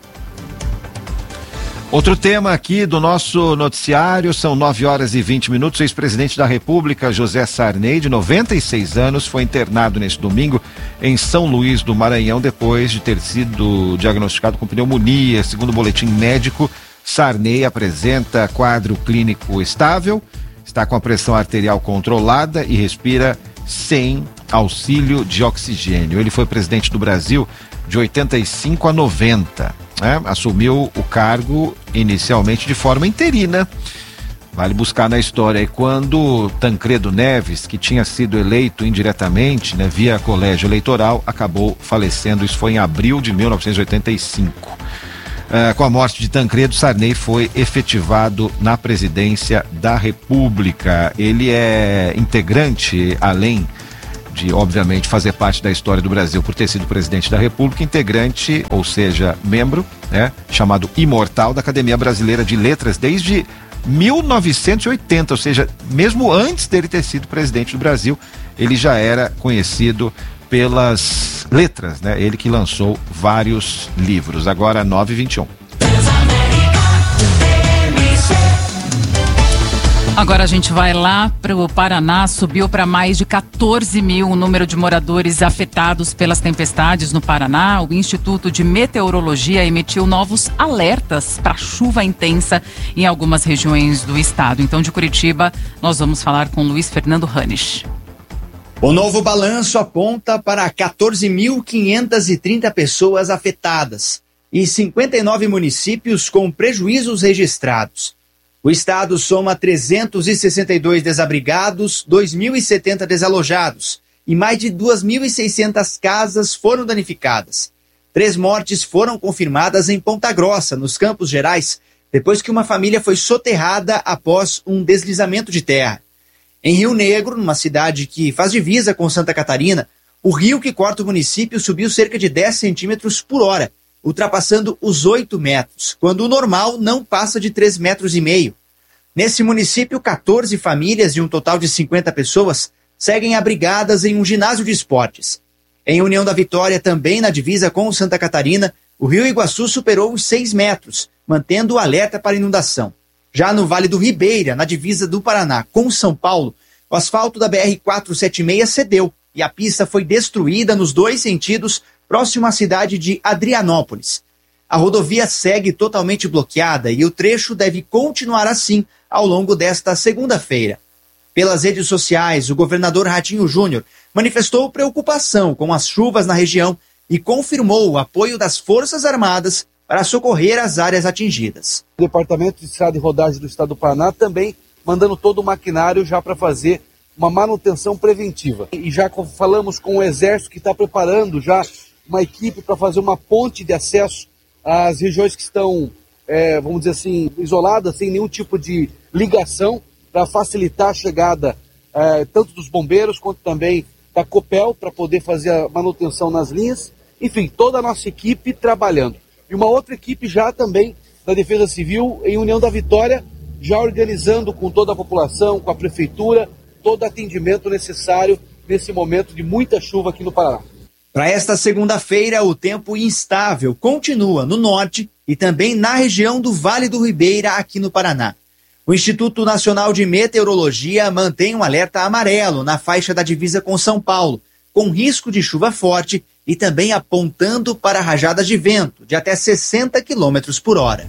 Outro tema aqui do nosso noticiário, são 9h20. O ex-presidente da República, José Sarney, de 96 anos, foi internado neste domingo em São Luís do Maranhão, depois de ter sido diagnosticado com pneumonia. Segundo o boletim médico, Sarney apresenta quadro clínico estável, está com a pressão arterial controlada e respira sem auxílio de oxigênio. Ele foi presidente do Brasil de 85 a 90. Né? Assumiu o cargo inicialmente de forma interina. Vale buscar na história. E quando Tancredo Neves, que tinha sido eleito indiretamente, né, via colégio eleitoral, acabou falecendo. Isso foi em abril de 1985. Com a morte de Tancredo, Sarney foi efetivado na presidência da República. Ele é integrante, além de, obviamente, fazer parte da história do Brasil por ter sido presidente da República, integrante, ou seja, membro, né, chamado imortal da Academia Brasileira de Letras desde 1980, ou seja, mesmo antes dele ter sido presidente do Brasil, ele já era conhecido pelas letras, né? Ele que lançou vários livros. Agora 9h21. Agora a gente vai lá para o Paraná. Subiu para mais de 14 mil o número de moradores afetados pelas tempestades no Paraná. O Instituto de Meteorologia emitiu novos alertas para chuva intensa em algumas regiões do estado. Então, de Curitiba, nós vamos falar com Luiz Fernando Ranisch. O novo balanço aponta para 14.530 pessoas afetadas e 59 municípios com prejuízos registrados. O estado soma 362 desabrigados, 2.070 desalojados e mais de 2.600 casas foram danificadas. 3 mortes foram confirmadas em Ponta Grossa, nos Campos Gerais, depois que uma família foi soterrada após um deslizamento de terra. Em Rio Negro, numa cidade que faz divisa com Santa Catarina, o rio que corta o município subiu cerca de 10 centímetros por hora, ultrapassando os 8 metros, quando o normal não passa de 3,5 metros. Nesse município, 14 famílias de um total de 50 pessoas seguem abrigadas em um ginásio de esportes. Em União da Vitória, também na divisa com Santa Catarina, o rio Iguaçu superou os 6 metros, mantendo o alerta para inundação. Já no Vale do Ribeira, na divisa do Paraná com São Paulo, o asfalto da BR-476 cedeu e a pista foi destruída nos 2 sentidos, próximo à cidade de Adrianópolis. A rodovia segue totalmente bloqueada e o trecho deve continuar assim ao longo desta segunda-feira. Pelas redes sociais, o governador Ratinho Júnior manifestou preocupação com as chuvas na região e confirmou o apoio das Forças Armadas para socorrer as áreas atingidas. O Departamento de Estrada e Rodagem do Estado do Paraná também mandando todo o maquinário já para fazer uma manutenção preventiva. E já falamos com o Exército que está preparando já uma equipe para fazer uma ponte de acesso às regiões que estão, vamos dizer assim, isoladas, sem nenhum tipo de ligação, para facilitar a chegada tanto dos bombeiros quanto também da Copel, para poder fazer a manutenção nas linhas. Enfim, toda a nossa equipe trabalhando. E uma outra equipe já também da Defesa Civil em União da Vitória, já organizando com toda a população, com a prefeitura, todo o atendimento necessário nesse momento de muita chuva aqui no Paraná. Para esta segunda-feira, o tempo instável continua no norte e também na região do Vale do Ribeira, aqui no Paraná. O Instituto Nacional de Meteorologia mantém um alerta amarelo na faixa da divisa com São Paulo, com risco de chuva forte e também apontando para rajadas de vento de até 60 km por hora.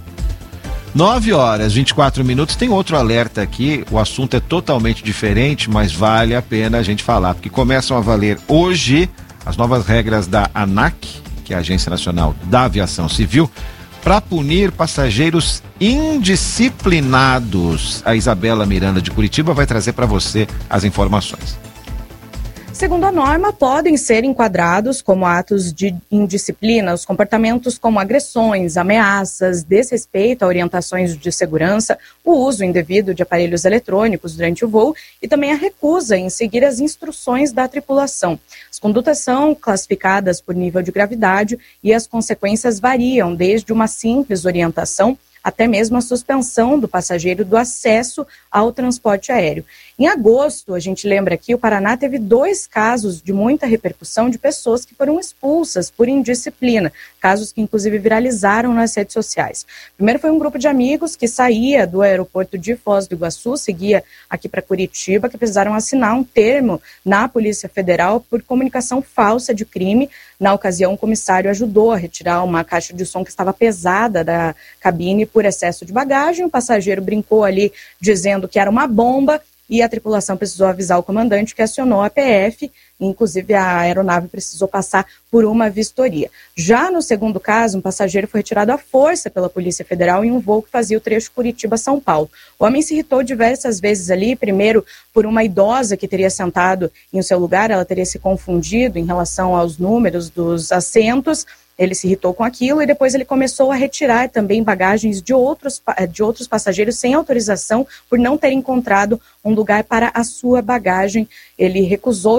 9h24. Tem outro alerta aqui, o assunto é totalmente diferente, mas vale a pena a gente falar, porque começam a valer hoje as novas regras da ANAC, que é a Agência Nacional da Aviação Civil, para punir passageiros indisciplinados. A Isabela Miranda de Curitiba vai trazer para você as informações. Segundo a norma, podem ser enquadrados como atos de indisciplina os comportamentos como agressões, ameaças, desrespeito a orientações de segurança, o uso indevido de aparelhos eletrônicos durante o voo e também a recusa em seguir as instruções da tripulação. As condutas são classificadas por nível de gravidade e as consequências variam desde uma simples orientação até mesmo a suspensão do passageiro do acesso ao transporte aéreo. Em agosto, a gente lembra que o Paraná teve 2 casos de muita repercussão de pessoas que foram expulsas por indisciplina, casos que inclusive viralizaram nas redes sociais. Primeiro foi um grupo de amigos que saía do aeroporto de Foz do Iguaçu, seguia aqui para Curitiba, que precisaram assinar um termo na Polícia Federal por comunicação falsa de crime. Na ocasião, o comissário ajudou a retirar uma caixa de som que estava pesada da cabine por excesso de bagagem. O passageiro brincou ali dizendo que era uma bomba e a tripulação precisou avisar o comandante, que acionou a PF. Inclusive, a aeronave precisou passar por uma vistoria. Já no segundo caso, um passageiro foi retirado à força pela Polícia Federal em um voo que fazia o trecho Curitiba-São Paulo. O homem se irritou diversas vezes ali, primeiro por uma idosa que teria sentado em seu lugar, ela teria se confundido em relação aos números dos assentos. Ele se irritou com aquilo e depois ele começou a retirar também bagagens de outros passageiros sem autorização por não ter encontrado um lugar para a sua bagagem. Ele recusou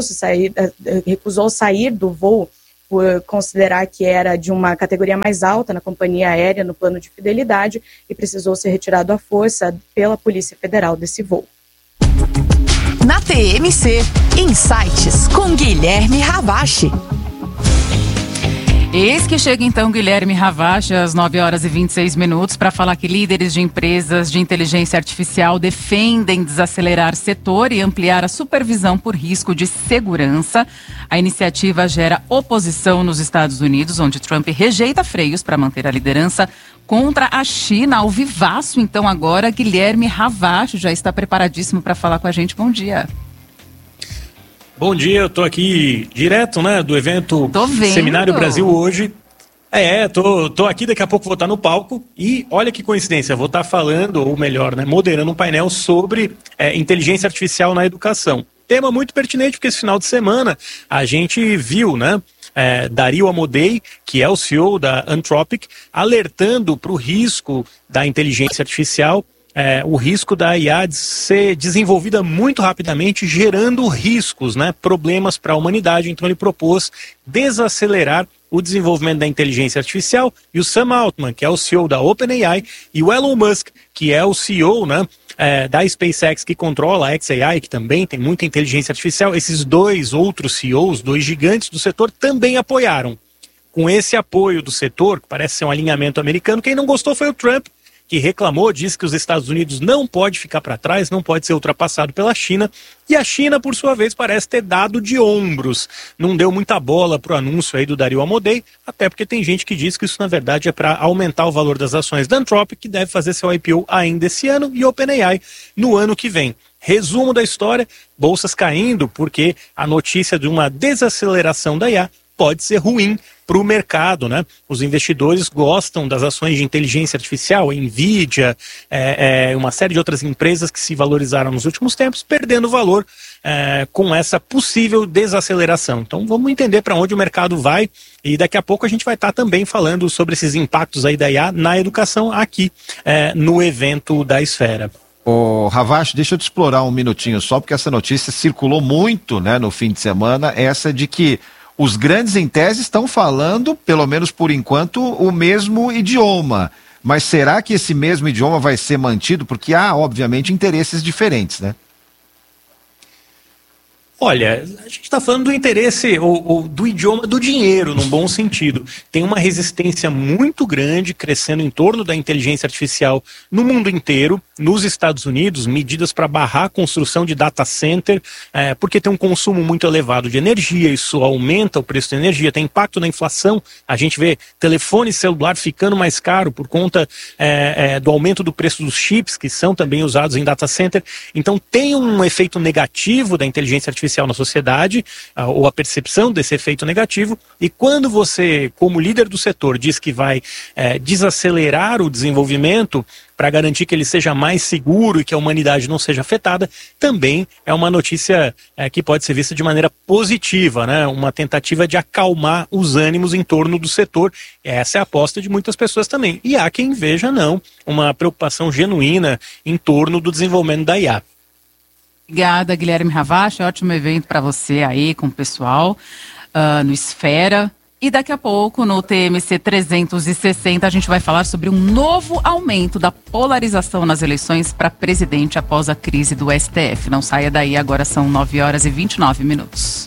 sair do voo por considerar que era de uma categoria mais alta na companhia aérea, no plano de fidelidade, e precisou ser retirado à força pela Polícia Federal desse voo. Na TMC, Insights com Guilherme Ravache. Eis que chega então Guilherme Ravache às 9h26 para falar que líderes de empresas de inteligência artificial defendem desacelerar setor e ampliar a supervisão por risco de segurança. A iniciativa gera oposição nos Estados Unidos, onde Trump rejeita freios para manter a liderança contra a China. Ao vivaço, então agora Guilherme Ravache já está preparadíssimo para falar com a gente. Bom dia. Bom dia, eu tô aqui direto, do evento Seminário Brasil hoje. Tô aqui, daqui a pouco vou estar no palco e olha que coincidência, vou estar falando, ou melhor, moderando um painel sobre inteligência artificial na educação. Tema muito pertinente porque esse final de semana a gente viu, Dario Amodei, que é o CEO da Anthropic, alertando para o risco da inteligência artificial, o risco da IA de ser desenvolvida muito rapidamente, gerando riscos, problemas para a humanidade. Então ele propôs desacelerar o desenvolvimento da inteligência artificial, e o Sam Altman, que é o CEO da OpenAI, e o Elon Musk, que é o CEO da SpaceX, que controla a xAI, que também tem muita inteligência artificial. Esses dois outros CEOs, dois gigantes do setor, também apoiaram. Com esse apoio do setor, que parece ser um alinhamento americano, quem não gostou foi o Trump, que reclamou, disse que os Estados Unidos não pode ficar para trás, não pode ser ultrapassado pela China, e a China, por sua vez, parece ter dado de ombros. Não deu muita bola para o anúncio aí do Dario Amodei, até porque tem gente que diz que isso, na verdade, é para aumentar o valor das ações da Anthropic, que deve fazer seu IPO ainda esse ano, e OpenAI no ano que vem. Resumo da história, bolsas caindo, porque a notícia de uma desaceleração da IA pode ser ruim para o mercado, Os investidores gostam das ações de inteligência artificial, Nvidia, uma série de outras empresas que se valorizaram nos últimos tempos, perdendo valor com essa possível desaceleração. Então vamos entender para onde o mercado vai, e daqui a pouco a gente vai estar também falando sobre esses impactos aí da IA na educação aqui no evento da Esfera. Ô, Ravache, deixa eu te explorar um minutinho só, porque essa notícia circulou muito, no fim de semana, essa de que os grandes em tese estão falando, pelo menos por enquanto, o mesmo idioma. Mas será que esse mesmo idioma vai ser mantido? Porque há, obviamente, interesses diferentes, Olha, a gente está falando do interesse ou do idioma do dinheiro, num bom sentido. Tem uma resistência muito grande crescendo em torno da inteligência artificial no mundo inteiro, nos Estados Unidos, medidas para barrar a construção de data center, porque tem um consumo muito elevado de energia, isso aumenta o preço da energia, tem impacto na inflação. A gente vê telefone celular ficando mais caro por conta do aumento do preço dos chips, que são também usados em data center. Então tem um efeito negativo da inteligência artificial na sociedade, ou a percepção desse efeito negativo, e quando você, como líder do setor, diz que vai desacelerar o desenvolvimento para garantir que ele seja mais seguro e que a humanidade não seja afetada, também é uma notícia que pode ser vista de maneira positiva, uma tentativa de acalmar os ânimos em torno do setor. Essa é a aposta de muitas pessoas também. E há quem veja, uma preocupação genuína em torno do desenvolvimento da IA. Obrigada, Guilherme Ravache. Ótimo evento para você aí com o pessoal no Esfera. E daqui a pouco, no TMC 360, a gente vai falar sobre um novo aumento da polarização nas eleições para presidente após a crise do STF. Não saia daí, agora são 9h29.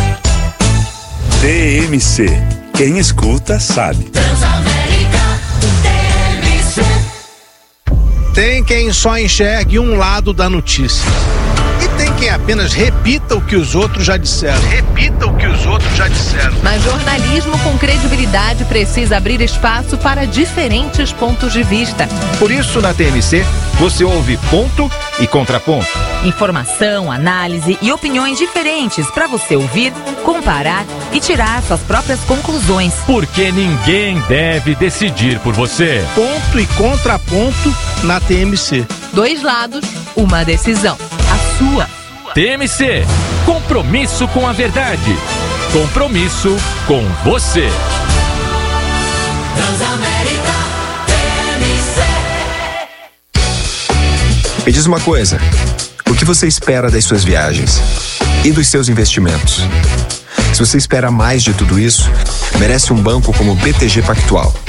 TMC. Quem escuta, sabe. Tem quem só enxergue um lado da notícia. E tem quem apenas repita o que os outros já disseram. Mas jornalismo com credibilidade precisa abrir espaço para diferentes pontos de vista. Por isso, na TMC, você ouve ponto e contraponto. Informação, análise e opiniões diferentes para você ouvir, comparar e tirar suas próprias conclusões. Porque ninguém deve decidir por você. Ponto e contraponto na TMC. Dois lados, uma decisão. A sua. TMC. Compromisso com a verdade. Compromisso com você. Transamérica TMC. Me diz uma coisa. O que você espera das suas viagens? E dos seus investimentos? Se você espera mais de tudo isso, merece um banco como o BTG Pactual.